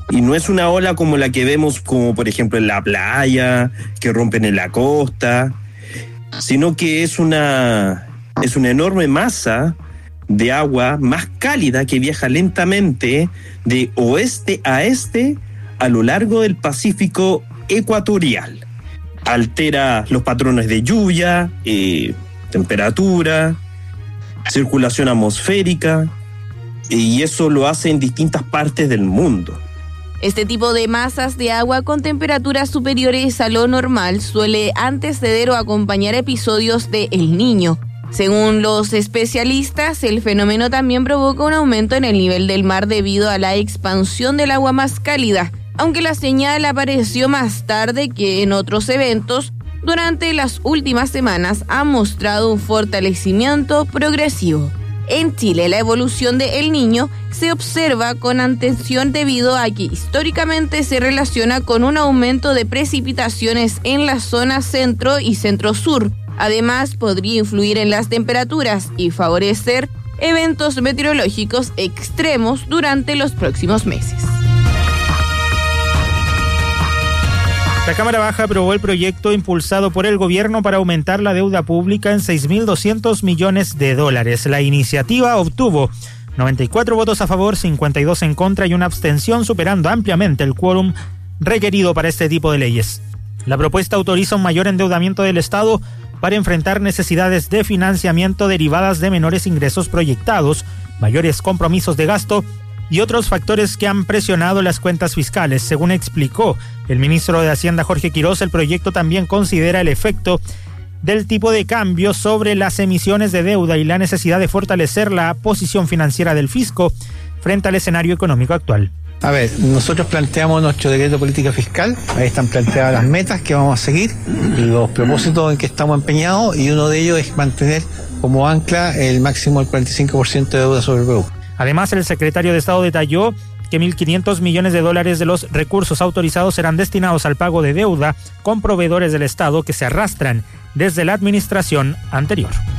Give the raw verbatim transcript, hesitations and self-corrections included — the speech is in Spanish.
Y no es una ola como la que vemos, como por ejemplo en la playa, que rompen en la costa, sino que es una, es una enorme masa de agua más cálida que viaja lentamente de oeste a este a lo largo del Pacífico ecuatorial. Altera los patrones de lluvia, eh, temperatura, circulación atmosférica, y eso lo hace en distintas partes del mundo. Este tipo de masas de agua con temperaturas superiores a lo normal suele anteceder o acompañar episodios de El Niño. Según los especialistas, el fenómeno también provoca un aumento en el nivel del mar debido a la expansión del agua más cálida, aunque la señal apareció más tarde que en otros eventos. Durante las últimas semanas ha mostrado un fortalecimiento progresivo. En Chile, la evolución de El Niño se observa con atención debido a que históricamente se relaciona con un aumento de precipitaciones en la zona centro y centro-sur. Además, podría influir en las temperaturas y favorecer eventos meteorológicos extremos durante los próximos meses. La Cámara Baja aprobó el proyecto impulsado por el gobierno para aumentar la deuda pública en seis mil doscientos millones de dólares. La iniciativa obtuvo noventa y cuatro votos a favor, cincuenta y dos en contra y una abstención, superando ampliamente el quórum requerido para este tipo de leyes. La propuesta autoriza un mayor endeudamiento del Estado para enfrentar necesidades de financiamiento derivadas de menores ingresos proyectados, mayores compromisos de gasto y otros factores que han presionado las cuentas fiscales. Según explicó el ministro de Hacienda Jorge Quirós, el proyecto también considera el efecto del tipo de cambio sobre las emisiones de deuda y la necesidad de fortalecer la posición financiera del fisco frente al escenario económico actual. A ver, nosotros planteamos nuestro decreto de política fiscal, ahí están planteadas las metas que vamos a seguir, los propósitos en que estamos empeñados, y uno de ellos es mantener como ancla el máximo del cuarenta y cinco por ciento de deuda sobre el producto. Además, el secretario de Estado detalló que mil quinientos millones de dólares de los recursos autorizados serán destinados al pago de deuda con proveedores del Estado que se arrastran desde la administración anterior.